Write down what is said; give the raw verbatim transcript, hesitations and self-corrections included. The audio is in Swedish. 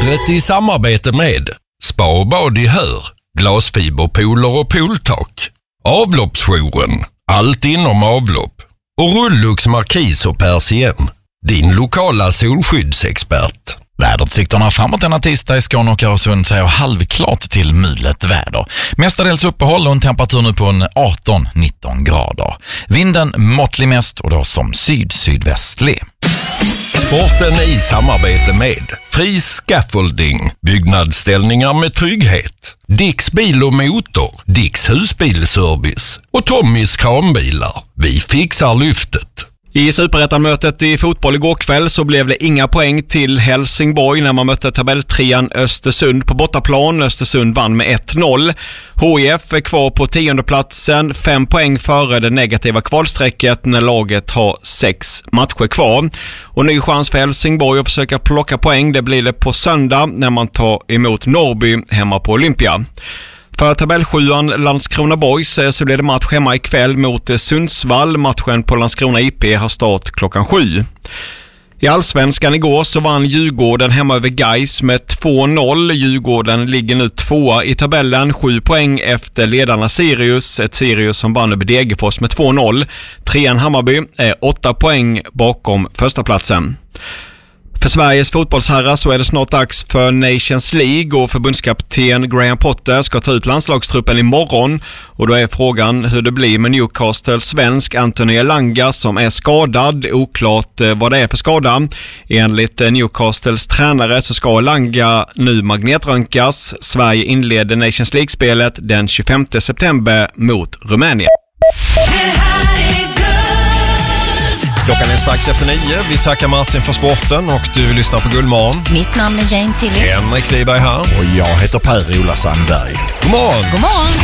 Vädret i samarbete med Spa och bad i Hör, glasfiberpooler och pooltak. Avloppsjouren, allt inom avlopp. Och Rullux Markis och Persien, din lokala solskyddsexpert. Väderutsikterna framåt denna tisdag i Skåne och Öresund säger halvklart till mulet väder. Mestadels uppehåll och en temperatur nu på en arton nitton grader. Vinden måttlig mest och då som syd-sydvästlig. Sporten i samarbete med Fri Scaffolding, byggnadsställningar med trygghet. Dicks bil och motor, Dicks husbilservice och Tommys kranbilar. Vi fixar lyftet. I Superettan-mötet i fotboll igår kväll så blev det inga poäng till Helsingborg när man mötte tabelltrean Östersund på bortaplan. Östersund vann med ett noll. H I F är kvar på tionde platsen, fem poäng före det negativa kvalsträcket när laget har sex matcher kvar. Och ny chans för Helsingborg att försöka plocka poäng, det blir det på söndag när man tar emot Norrby hemma på Olympia. För tabellsjuan Landskrona Boys så blir det match hemma ikväll mot Sundsvall. Matchen på Landskrona I P har start klockan sju. I Allsvenskan igår så vann Djurgården hemma över Gais med två noll. Djurgården ligger nu tvåa i tabellen, sju poäng efter ledarna Sirius. Ett Sirius som vann över Degerfors med två noll. Trean Hammarby är åtta poäng bakom första platsen. För Sveriges fotbollsherrar så är det snart dags för Nations League och förbundskapten Graham Potter ska ta ut landslagstruppen imorgon. Och då är frågan hur det blir med Newcastles svensk Anthony Elanga som är skadad. Oklart vad det är för skada. Enligt Newcastles tränare så ska Elanga nu magnetröntgas. Sverige inleder Nations League-spelet den tjugofemte september mot Rumänien. Klockan är strax efter nio. Vi tackar Martin för sporten och du lyssnar på Guldmorgon. Mitt namn är Jane Tilly. Henrik Wiberg här. Och jag heter Per-Ola Sandberg. God morgon. God morgon.